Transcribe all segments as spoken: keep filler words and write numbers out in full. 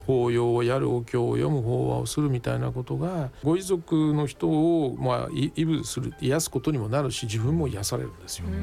法要をやる、お経を読む、法話をするみたいなことがご遺族の人をまあ慰撫する、癒すことにもなるし、自分も癒されるんですよ。うん、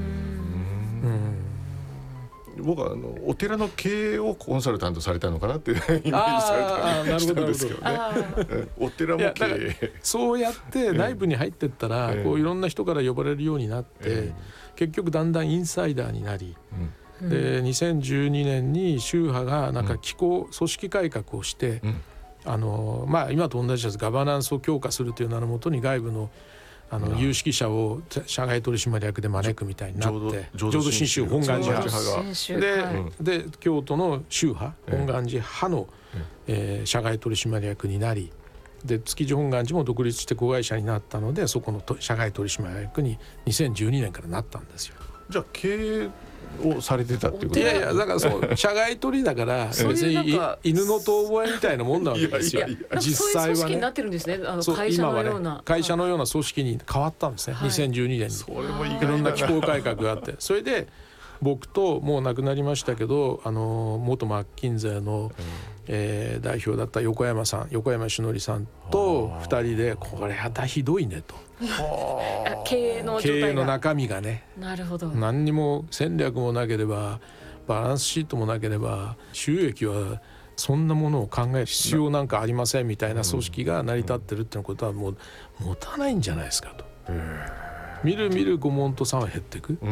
僕はあのお寺の経営をコンサルタントされたのかなってイメージされたりしたんですけどね。お寺も経営、 そうやって内部に入ってったら、えー、こういろんな人から呼ばれるようになって、えー、結局だんだんインサイダーになり、うん、でにせんじゅうにねんに宗派がなんか機構、組織改革をして、うん、あのまあ、今と同じです。ガバナンスを強化するという名のもとに外部のあの有識者を社外取締役で招くみたいになって、浄土真宗本願寺派で、はい、で京都の宗派本願寺派の、えー、社外取締役になり、で築地本願寺も独立して子会社になったので、そこの社外取締役ににせんじゅうにねんからなったんですよ。 じゃあ経営をされてたっていうこと？ いやいや、だからそう社外取りだから別に犬の遠吠えみたいなもんなわけですよ。 いやいや、実際はね、そういう組織になってるんですね。あの会社のような、ね、 会社のような組織に変わったんですね、はい、にせんじゅうにねんに。 それもいいろんな機構改革があって、それで僕ともう亡くなりましたけど、あの元マッキンゼーの、えー、代表だった横山さん、横山志典さんとふたりで、これはひどいねと。 経営の状態が、 経営の中身がね、 なるほど、 何にも戦略もなければバランスシートもなければ収益はそんなものを考える必要なんかありませんみたいな組織が成り立ってるっていうことはもう持たないんじゃないですかと。みるみるご門徒さんは減っていく、うん、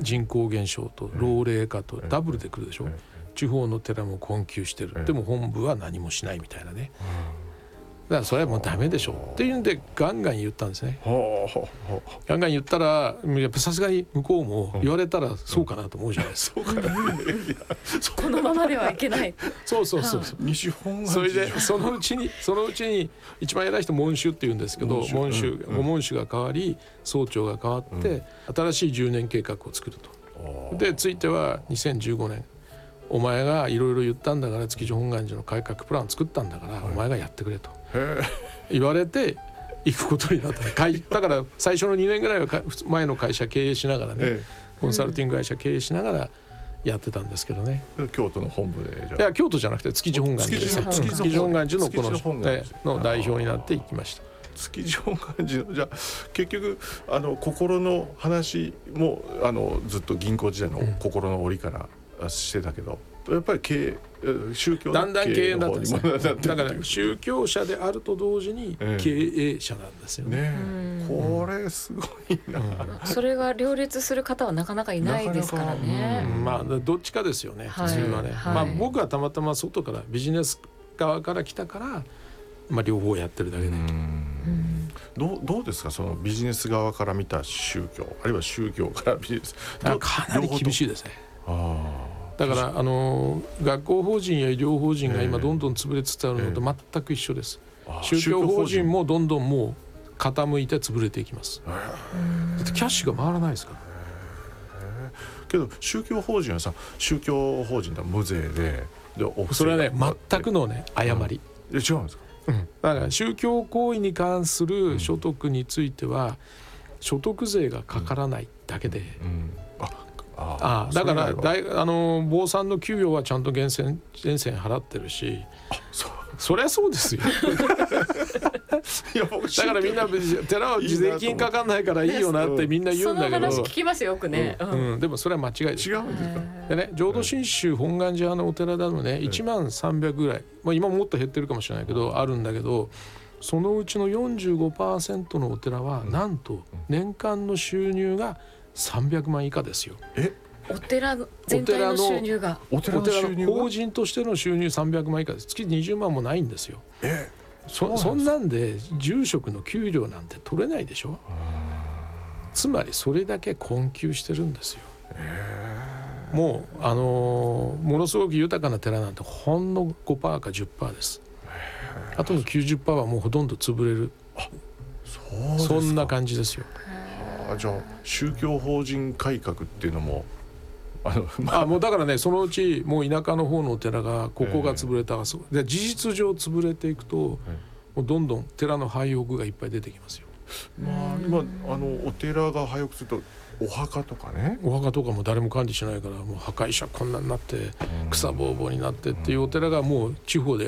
人口減少と老齢化とダブルでくるでしょ。地方の寺も困窮してる、でも本部は何もしないみたいなね。だからそれはもうダメでしょっていうんでガンガン言ったんですね。ガンガン言ったらやっぱさすがに向こうも言われたらそうかなと思うじゃないですか。 このままではいけない。 そうそうそうそう。 西本願寺、 それでそのうちにそのうちに一番偉い人門主って言うんですけど、門主ご門主が変わり総長が変わって新しいじゅうねん計画を作ると。でついてはにせんじゅうごねん、お前がいろいろ言ったんだから、築地本願寺の改革プラン作ったんだから、お前がやってくれと言われて行くことになった。だから最初のにねんぐらいは前の会社経営しながらね、コンサルティング会社経営しながらやってたんですけどね。 京都の本部で？じゃあいや京都じゃなくて築地本願寺ですね。築地本願寺のこのの代表になっていきました。 築地本願寺のじゃあ結局あの心の話もあのずっと銀行時代の心の折からしてたけど、やっぱり経営宗教だんだん経営になってますね。だから宗教者であると同時に経営者なんですよね。 ねこれすごいな、 うん、それが両立する方はなかなかいないですからね。 うん、まあどっちかですよね、普通はね、はいまあ、僕はたまたま外からビジネス側から来たから、まあ、両方やってるだけで。 うんどう、どうですか、そのビジネス側から見た宗教、あるいは宗教からビジネス、 かなり厳しいですね。 あだからあの学校法人や医療法人が今どんどん潰れつつあるのと全く一緒です、えー、宗教法人もどんどんもう傾いて潰れていきます、えー、だってキャッシュが回らないですから、 えー、けど宗教法人はさ、宗教法人は無税で、でそれはね全くのね誤り、 うん、違うんですか、 うん、だから宗教行為に関する所得については、うん、所得税がかからないだけで、うんうんああだから大あの坊さんの給与はちゃんと源泉源泉払ってるし、 あ そ, そりゃそうですよいや僕だからみんな寺は税金かかんないからいいよなってみんな言うんだけど、 その話聞きますよくね、 うんうん、でもそれは間違いです。 違うんですか。 でね、浄土真宗本願寺派のお寺だとねいちまんさんびゃくぐらい、まあ、今もっと減ってるかもしれないけどあるんだけど、そのうちの よんじゅうごパーセント のお寺はなんと年間の収入がさんびゃくまん以下ですよ。 えお寺全体の収入がお寺 の, お寺の法人としての収入さんびゃくまん以下です。月にじゅうまんもないんですよ。 えそ, そんなんで住職の給料なんて取れないでしょ。つまりそれだけ困窮してるんですよ。えもうあのー、ものすごく豊かな寺なんてほんの ごパーセント か じゅっパーセント です。あとの きゅうじゅっパーセント はもうほとんど潰れる。 あそうですか。 そんな感じですよ。 あじゃあ宗教法人改革っていうのもあの、まあ、 あもうだからねそのうちもう田舎の方のお寺がここが潰れた、えー、で事実上潰れていくと、えー、もうどんどん寺の廃屋がいっぱい出てきますよ。 まあ、今あのお寺が廃屋するとお墓とかね、 お墓とかも誰も管理しないから、もう墓石はこんなになって草ぼうぼうになってっていうお寺がもう地方で